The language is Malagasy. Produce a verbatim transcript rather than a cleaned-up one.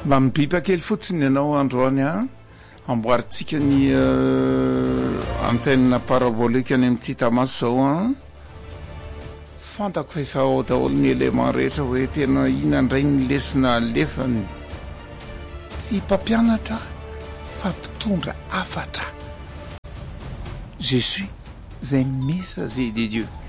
mba mibipa kely fotsiny ianao androany a amboaritsika ny uh, antenne parabolique any amin'ny Titamaso zao a fantako fa efa ao daholo ny élément rehetra hoe tena ina indray ny lesona alefany sy mpampianatra fa mpitondra afatra. Je suis un messager de Dieu.